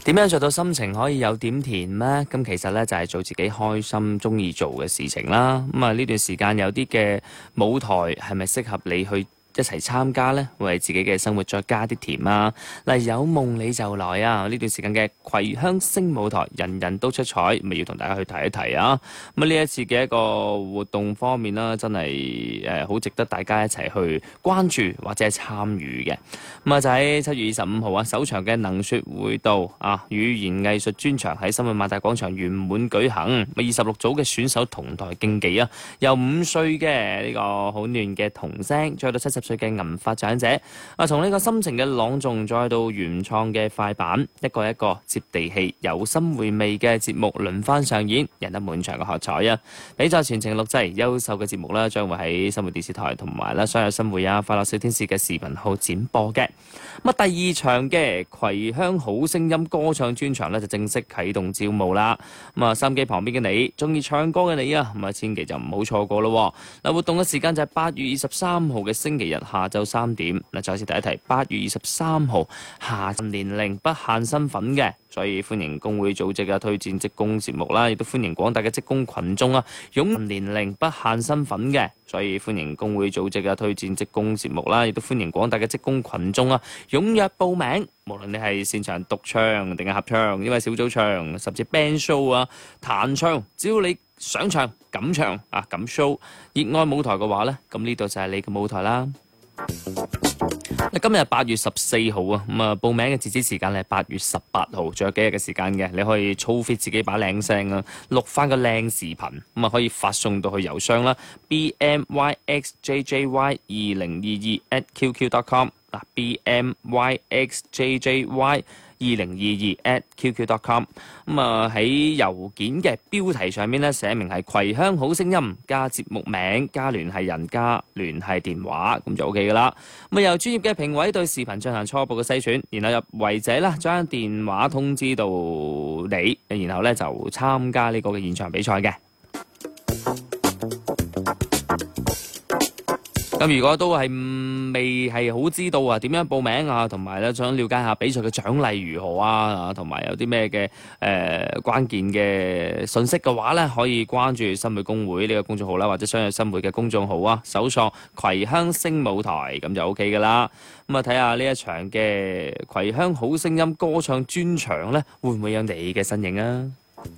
點樣做到心情可以有點甜呢？咁其實呢，就係做自己開心、中意做嘅事情啦。呢段時間有啲嘅舞台係咪適合你去一齊參加呢？為自己嘅生活再加啲甜啊！嗱，有夢你就來啊！呢段時間嘅葵香星舞台，人人都出彩，咪要同大家去提一提啊！呢一次嘅一個活動方面啦，真係好值得大家一齊去關注或者係參與嘅。就喺7月25號啊，首場嘅能說會道啊語言藝術專場喺深圳馬大廣場圓滿舉行。26組嘅選手同台競技啊，由5歲嘅呢個好嫩嘅童聲，再到70歲嘅銀髮長者從呢個深情嘅朗誦，再到原創嘅快板，一個一個接地氣、有心回味嘅節目輪番上演，贏得滿場嘅喝彩啊！比賽全程錄製，優秀嘅節目啦，將會喺新會電視台同埋啦所有新會啊、快樂小天使嘅視頻號展播嘅。第二場嘅葵香好聲音歌唱專場呢，就正式啟動招募啦。收音機旁邊嘅你，中意唱歌嘅你啊，千祈就唔好錯過咯。活動嘅時間就係8月23號嘅星期日下晝3點。再次提一提8月23號下晝，年齡不限身份嘅，所以歡迎工會組織嘅推薦職工節目啦，亦都歡迎廣大嘅職工群眾啊，年齡不限身份嘅，所以歡迎工會組織嘅推薦職工節目啦，亦都歡迎廣大嘅職工群眾啊，踴躍報名。無論你係擅長獨唱定係合唱，因為小組唱，甚至 band show 啊、彈唱，只要你想唱、敢唱啊、敢 show， 熱愛舞台嘅話呢，咁呢度就係你嘅舞台啦。今日8月14號啊，報名嘅截止時間係8月18號，仲有幾日嘅時間嘅，你可以操 fit 自己把靚聲啊，錄翻個靚視頻，可以發送到去郵箱啦 bmyxjjy2022@qq.com bmyxjjy2022@qq.com 喺郵件嘅標題上面咧寫明係葵香好聲音加節目名加聯繫人加聯繫電話，咁就 OK 噶啦。由專業嘅評委對視頻進行初步嘅篩選，然後入圍者啦將電話通知到你，然後咧就參加呢個嘅現場比賽嘅。咁如果都係未係好知道點樣報名啊，同埋咧想了解下比賽嘅獎勵如何啊，同埋有啲咩嘅關鍵嘅信息嘅話咧，可以關注新會工會呢個公眾號啦，或者相約新會嘅公眾號啊，搜索葵香星舞台咁就 OK 噶啦。睇下呢一場嘅葵香好聲音歌唱專場咧，會唔會有你嘅身影啊？